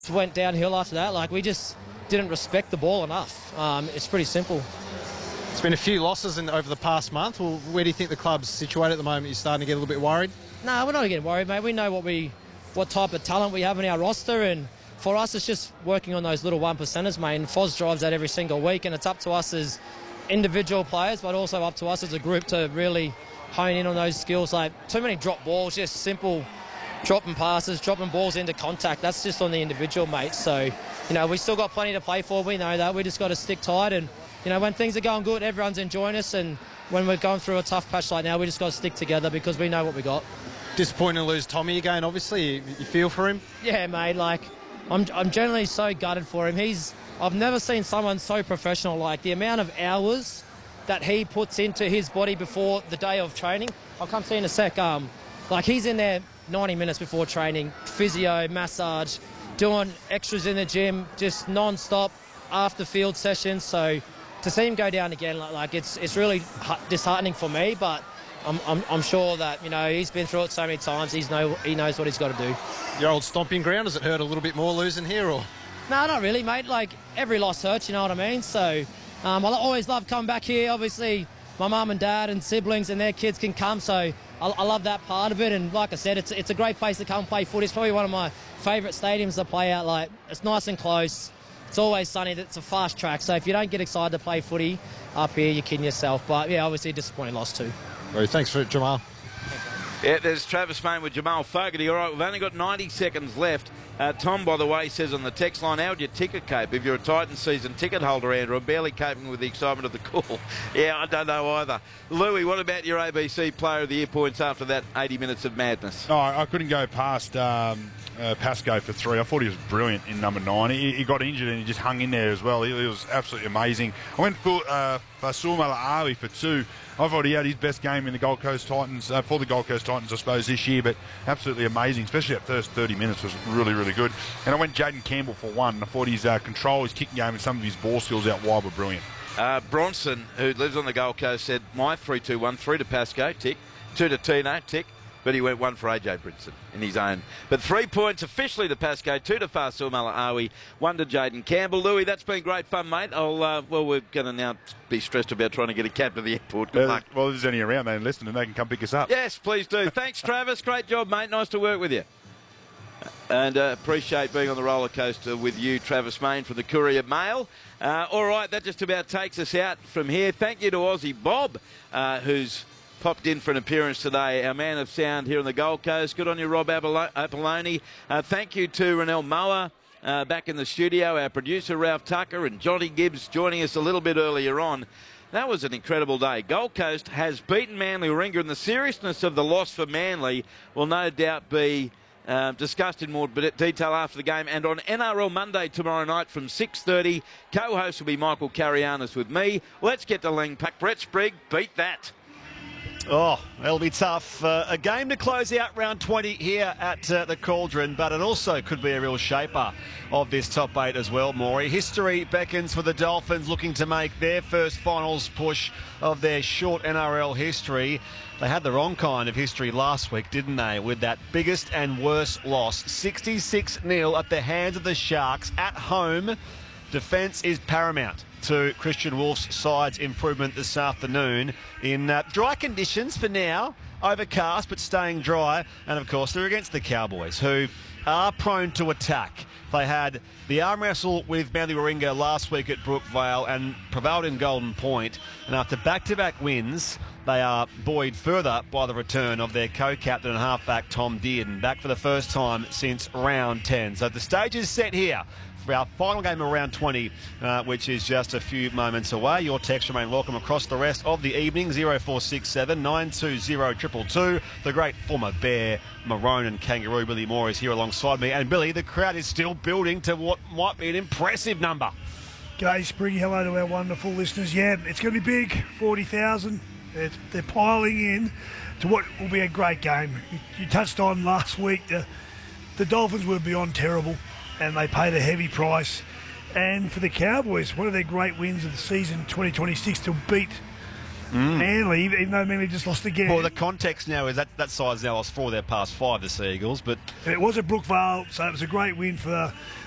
went downhill after that. Like, we just didn't respect the ball enough. It's pretty simple. It's been a few losses over the past month. Well, where do you think the club's situated at the moment? You're starting to get a little bit worried? No, we're not getting worried, mate. We know what type of talent we have in our roster, and for us, it's just working on those little 1%ers, mate. And Foz drives that every single week, and it's up to us as individual players, but also up to us as a group to really hone in on those skills. Like, too many drop balls, just simple dropping passes, dropping balls into contact. That's just on the individual, mate. So, we still got plenty to play for. We know that. We just got to stick tight. And, when things are going good, everyone's enjoying us. And when we're going through a tough patch like now, we just got to stick together because we know what we got. Disappointing to lose Tommy again, obviously. You feel for him? Yeah, mate. Like, I'm generally so gutted for him. I've never seen someone so professional. Like, the amount of hours that he puts into his body before the day of training. I'll come see in a sec. Like, he's in there 90 minutes before training, physio, massage, doing extras in the gym, just non-stop after field sessions. So to see him go down again, like it's really disheartening for me. But I'm sure that he's been through it so many times. He knows what he's got to do. Your old stomping ground, does it hurt a little bit more losing here, or? No, not really, mate. Like, every loss hurts, you know what I mean? So I always love coming back here. Obviously, my mum and dad and siblings and their kids can come, so I love that part of it. And like I said, it's a great place to come play footy. It's probably one of my favourite stadiums to play at. Like, it's nice and close. It's always sunny. It's a fast track. So if you don't get excited to play footy up here, you're kidding yourself. But yeah, obviously a disappointing loss too. Well, thanks for it, Jamal. Yeah, there's Travis Mayne with Jamal Fogarty. All right, we've only got 90 seconds left. Tom, by the way, says on the text line, how would your ticket cope if you're a Titans season ticket holder, Andrew? I'm barely coping with the excitement of the call. Yeah, I don't know either. Louis, what about your ABC Player of the Year points after that 80 minutes of madness? Oh, I couldn't go past Pascoe for 3. I thought he was brilliant in number 9. He got injured and he just hung in there as well. He was absolutely amazing. I went for Faisal for 2. I thought he had his best game in the Gold Coast Titans, for the Gold Coast Titans, I suppose, this year, but absolutely amazing, especially that first 30 minutes was really, really good. And I went Jaden Campbell for 1. I thought his control, his kicking game and some of his ball skills out wide were brilliant. Bronson, who lives on the Gold Coast, said, my 3-2-1, 3 to Pascoe, tick, 2 to Tino, tick, but he went 1 for AJ Brinson in his own. But 3 points officially to Pascoe, 2 to Faisal Malaawi, 1 to Jaden Campbell. Louis, that's been great fun, mate. Well, we're going to now be stressed about trying to get a cab to the airport. Good luck. Well, there's any around, they listen and they can come pick us up. Yes, please do. Thanks, Travis. Great job, mate. Nice to work with you. And appreciate being on the roller coaster with you, Travis Mayne from the Courier Mail. All right, that just about takes us out from here. Thank you to Aussie Bob, who's popped in for an appearance today, our man of sound here on the Gold Coast. Good on you, Rob Apolloni. Thank you to Renelle Moa back in the studio, our producer Ralph Tucker and Johnny Gibbs joining us a little bit earlier on. That was an incredible day. Gold Coast has beaten Manly Warringah, and the seriousness of the loss for Manly will no doubt be discussed in more detail after the game. And on NRL Monday tomorrow night from 6:30, co-host will be Michael Carianis with me. Let's get to Lang Puck. Brett Sprigg, beat that. Oh, it'll be tough. A game to close out round 20 here at the Cauldron, but it also could be a real shaper of this top 8 as well, Maury. History beckons for the Dolphins, looking to make their first finals push of their short NRL history. They had the wrong kind of history last week, didn't they, with that biggest and worst loss, 66-0 at the hands of the Sharks at home. Defence is paramount to Christian Wolf's side's improvement this afternoon in dry conditions for now, overcast but staying dry, and of course they're against the Cowboys, who are prone to attack. They had the arm wrestle with Manly Warringah last week at Brookvale and prevailed in Golden Point, and after back-to-back wins, they are buoyed further by the return of their co-captain and halfback Tom Dearden, back for the first time since round 10. So the stage is set here for our final game of round 20, which is just a few moments away. Your texts remain welcome across the rest of the evening. 0467 920 222. The great former Bear, Maroon and Kangaroo Billy Moore is here alongside me. And Billy, the crowd is still building to what might be an impressive number. G'day, Spriggy. Hello to our wonderful listeners. Yeah, it's going to be big, 40,000. They're piling in to what will be a great game. You touched on last week, the Dolphins were beyond terrible, and they paid a heavy price. And for the Cowboys, one of their great wins of the season 2026 to beat Manly, even though Manly just lost again. Well, the context now is that side's now lost 4 of their past 5, the Sea Eagles. But it was at Brookvale, so it was a great win for